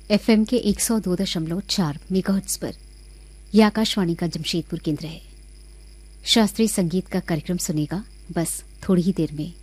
FM के 102.4 megahertz पर यह आकाशवाणी का जमशेदपुर केंद्र है। शास्त्रीय संगीत का कार्यक्रम सुनेगा बस थोड़ी ही देर में।